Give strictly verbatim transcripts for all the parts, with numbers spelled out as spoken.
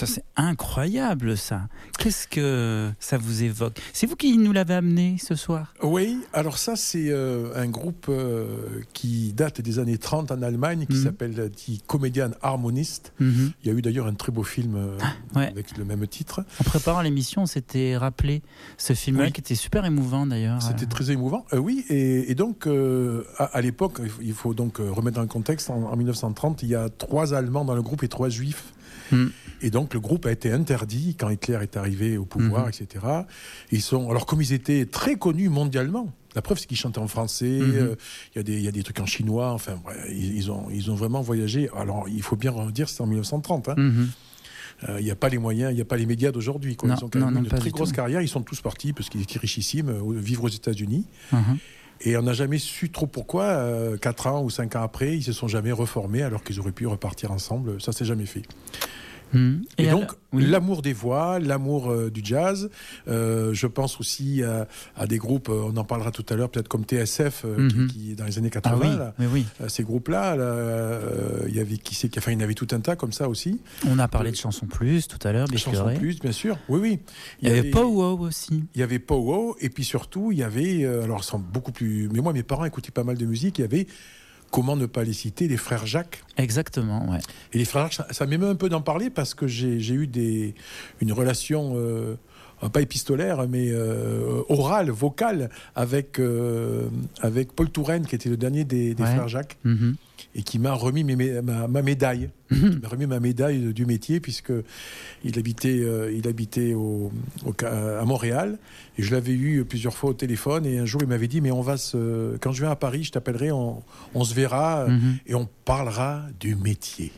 Ça, c'est incroyable, ça. Qu'est-ce que ça vous évoque ? C'est vous qui nous l'avez amené ce soir ? Oui, alors ça, c'est euh, un groupe euh, qui date des années trente en Allemagne, qui mmh. s'appelle Die Comedian Harmonist. Mmh. Il y a eu d'ailleurs un très beau film euh, ouais. avec le même titre. En préparant l'émission, on s'était rappelé ce film-là, oui. qui était super émouvant d'ailleurs. C'était très émouvant, euh, oui. Et, et donc, euh, à, à l'époque, il faut donc remettre dans le contexte, en, en dix-neuf cent trente, il y a trois Allemands dans le groupe et trois Juifs. Mmh. Et donc le groupe a été interdit quand Hitler est arrivé au pouvoir, mmh. et cetera. Ils sont, alors comme ils étaient très connus mondialement, la preuve c'est qu'ils chantaient en français, il mmh. euh, y a des, il y a des trucs en chinois, enfin ouais, ils, ils ont, ils ont vraiment voyagé. Alors il faut bien dire, c'est en dix-neuf cent trente. Il hein. mmh. euh, n'y a pas les moyens, il n'y a pas les médias d'aujourd'hui. Quoi. Non, ils ont quand même non, une non, très grosse tout. carrière. Ils sont tous partis parce qu'ils étaient richissimes, vivre aux États-Unis. Mmh. Et on n'a jamais su trop pourquoi, euh, quatre ans ou cinq ans après, ils se sont jamais reformés alors qu'ils auraient pu repartir ensemble. Ça s'est jamais fait. Mmh. Et, et donc, alors, oui. l'amour des voix, l'amour euh, du jazz. Euh, je pense aussi à, à des groupes, euh, on en parlera tout à l'heure, peut-être comme T S F, euh, mmh. qui, qui, dans les années quatre-vingts, ah oui, là, oui. Euh, ces groupes-là, il euh, y avait qui c'est, enfin, il y en avait tout un tas comme ça aussi. On a parlé euh, de Chansons Plus tout à l'heure, Chansons Plus, bien sûr, oui, oui. Il y, y avait Pow-Wow aussi. Il y avait Pow-Wow, et puis surtout, il y avait, euh, alors, sont beaucoup plus. Mais moi, mes parents écoutaient pas mal de musique, il y avait. Comment ne pas les citer, les frères Jacques. Exactement, ouais. Et les frères Jacques, ça, ça m'émeut un peu d'en parler parce que j'ai, j'ai eu des, une relation, euh, pas épistolaire, mais euh, orale, vocale, avec, euh, avec Paul Touraine, qui était le dernier des, des ouais. frères Jacques, mm-hmm. et qui m'a remis mes, ma, ma médaille. Mm-hmm. Il m'a remis ma médaille du métier, puisqu'il habitait, euh, il habitait au, au, à Montréal. Et je l'avais eu plusieurs fois au téléphone. Et un jour, il m'avait dit, mais on va se... quand je viens à Paris, je t'appellerai, on, on se verra mm-hmm. et on parlera du métier.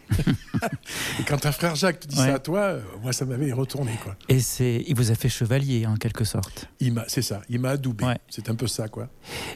Et quand un frère Jacques te dit ouais. ça à toi, moi, ça m'avait retourné, quoi. Et c'est... il vous a fait chevalier, en quelque sorte. Il m'a... C'est ça, il m'a adoubé. Ouais. C'est un peu ça, quoi.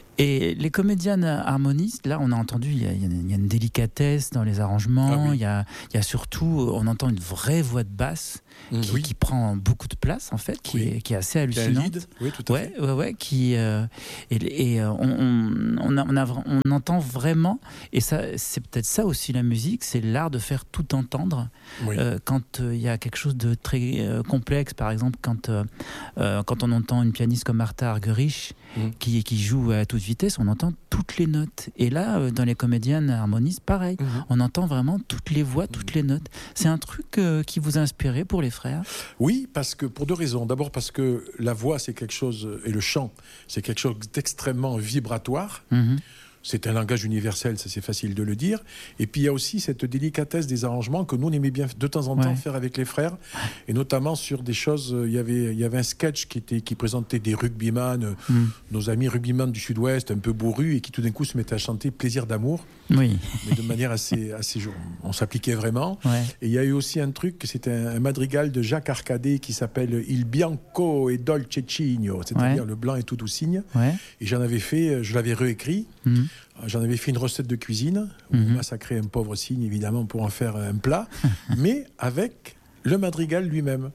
Et les comédiennes harmonistes, là, on a entendu, il y a, il y a une délicatesse dans les arrangements, ah oui. il y a, il y a surtout, on entend une vraie voix de basse mmh, qui, oui. qui prend beaucoup de place, en fait, qui, oui. est, qui est assez hallucinante. Oui, tout à ouais, fait. Ouais, ouais, qui, euh, et, et on, on, on, a, on, a, on entend vraiment, et ça, c'est peut-être ça aussi la musique, c'est l'art de faire tout entendre. Oui. Euh, quand il euh, y a quelque chose de très euh, complexe, par exemple, quand, euh, euh, quand on entend une pianiste comme Martha Argerich mmh. qui, qui joue à toute vitesse, on entend toutes les notes. Et là, dans les comédiennes harmonistes, pareil, mmh. on entend vraiment toutes les voix, toutes les notes. C'est un truc euh, qui vous a inspiré pour les frères ? Oui, parce que pour deux raisons. D'abord parce que la voix, c'est quelque chose, et le chant, c'est quelque chose d'extrêmement vibratoire. Mmh. C'est un langage universel, ça c'est facile de le dire. Et puis il y a aussi cette délicatesse des arrangements que nous on aimait bien de temps en temps ouais. faire avec les frères, et notamment sur des choses. Il y avait il y avait un sketch qui était qui présentait des rugbyman, mm. nos amis rugbyman du Sud-Ouest, un peu bourrus, et qui tout d'un coup se mettaient à chanter Plaisir d'amour. Oui. Mais de manière assez assez on s'appliquait vraiment. Ouais. Et il y a eu aussi un truc, c'était un, un madrigal de Jacques Arcadet qui s'appelle Il Bianco e Dolcecino, c'est-à-dire ouais. le blanc et tout doux signe. Ouais. Et j'en avais fait, je l'avais réécrit. Mm. J'en avais fait une recette de cuisine, où mm-hmm. on massacrait un pauvre cygne, évidemment, pour en faire un plat, mais avec le madrigal lui-même.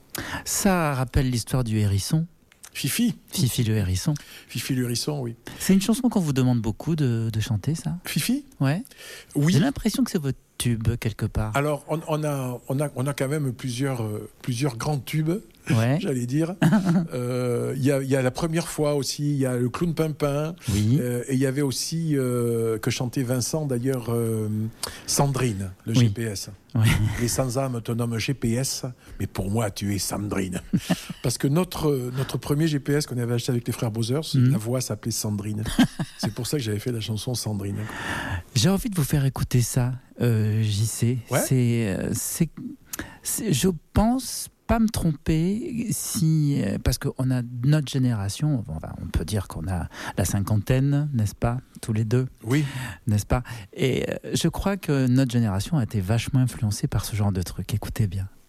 Ça rappelle l'histoire du hérisson. Fifi. Fifi le hérisson. Fifi le hérisson, oui. C'est une chanson qu'on vous demande beaucoup de, de chanter, ça ? Fifi ? Ouais. Oui. J'ai l'impression que c'est votre tube, quelque part. Alors, on, on, a, on, a, on a quand même plusieurs, euh, plusieurs grands tubes. Ouais. J'allais dire. Il euh, y, y a la première fois aussi, il y a le Clown Pimpin. Oui. Euh, et il y avait aussi, euh, que chantait Vincent d'ailleurs, euh, Sandrine, le oui. G P S. Oui. Les sans-âme te nomment G P S, mais pour moi, tu es Sandrine. Parce que notre, notre premier G P S qu'on avait acheté avec les frères Bowers, mm. la voix s'appelait Sandrine. C'est pour ça que j'avais fait la chanson Sandrine. J'ai envie de vous faire écouter ça, euh, J C. Ouais. C'est, c'est, c'est, je pense... pas me tromper si parce qu'on a notre génération, on, va, on peut dire qu'on a la cinquantaine, n'est-ce pas, tous les deux, oui, n'est-ce pas, et je crois que notre génération a été vachement influencée par ce genre de truc. Écoutez bien.